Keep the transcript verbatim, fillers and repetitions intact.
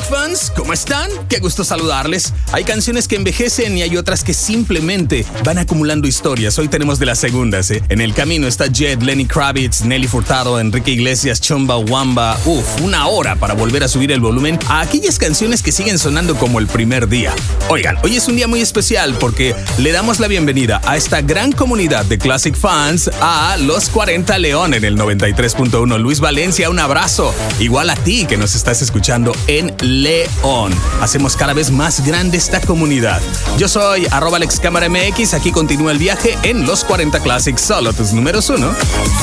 Fans, ¿cómo están? Qué gusto saludarles. Hay canciones que envejecen y hay otras que simplemente van acumulando historias. Hoy tenemos de las segundas, ¿eh? En el camino está Jet, Lenny Kravitz, Nelly Furtado, Enrique Iglesias, Chumbawamba. Uf, una hora para volver a subir el volumen a aquellas canciones que siguen sonando como el primer día. Oigan, hoy es un día muy especial porque le damos la bienvenida a esta gran comunidad de Classic Fans a Los cuarenta León en el noventa y tres punto uno. Luis Valencia, un abrazo. Igual a ti que nos estás escuchando en León. Hacemos cada vez más grande esta comunidad. Yo soy arroba Alex Cámara M X. Aquí continúa el viaje en Los cuarenta Classics, solo tus números uno.